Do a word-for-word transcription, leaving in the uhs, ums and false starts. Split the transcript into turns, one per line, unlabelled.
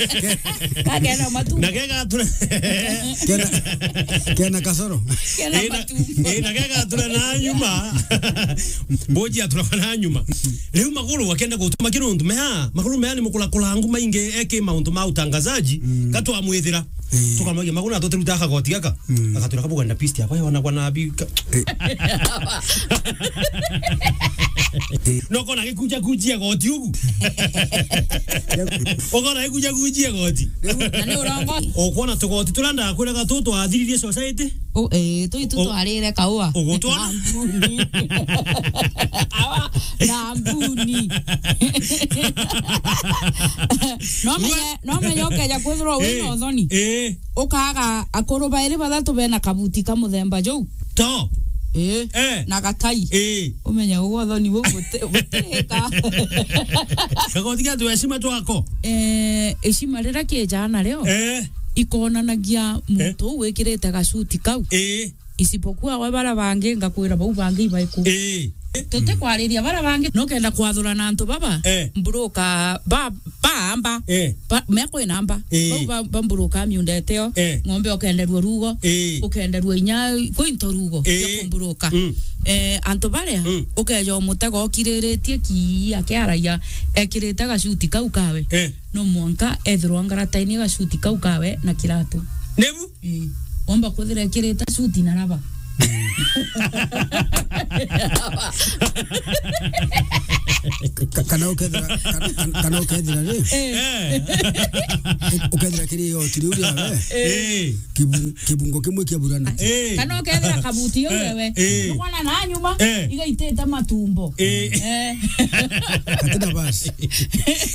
Kagena matu.
Na kega tura.
Kena kena kasoro.
Kena matu.
Eh na kega tura na nyuma. Boji atura na nyuma. Leo maguru wakenda gutuma kirundu meha. Maguru meha ni mukula kula nguma inge eke mauntu ma utangazaji. Kato amwethira. Tukamwage maguru atote rutaka goti gaka. Akatura kabuga na pisti hapa wana kwa nabi. Noko na gikuja kujia goti ugu. Oko na gikuja kujia goti.
Nani urongo?
Okona tugoti turanda kwira gatutu athiririe society.
O eh tu itu twarire kaua.
Ogotwana.
Awa na mbuni. No me no me yoke ya kwithro wino thoni.
Eh.
Ukaga akoro baire bathatu bena kabuti ka muthemba jou.
To.
Eh.
Eh.
Na gatai.
Eh.
Umenya ugo thoni wo guteka.
Kagoti gatu heshima twako.
Eh heshima rira kijana leo.
Eh.
Ikonanagia muntu wikirite gacuti kau.
Eh.
Isipokuwa we bara bange ngakwira bau bange ibaiku.
Eh.
Tete kwariria bara bange no kenda kwathura na antu baba
eh.
Mbroka ba bamba
eh.
Ba meko namba
eh.
Bau ba mbroka miundeteo
eh.
Ngombe okenderwa rugo
eh.
Okenderwa inya kwinto rugo
eh.
ya mbroka
mm.
eh antu bare
mm.
Okejo mutego kiriritie ki akiaraia ekirite gacuti kau kawe
eh.
No mwanka ethirwa ngarataini gacuti kau kawe na kiratu
nebu
eh omba kuthira kirita cuti na raba
Kana ukethira kana ukethira ri
eh
ukethira kiri yo tiri uri
eh
kibungo kimwe kia burana
eh
kana ukethira kabuti yo wewe ukona na nyuma iga iteta matumbo
eh
atina basi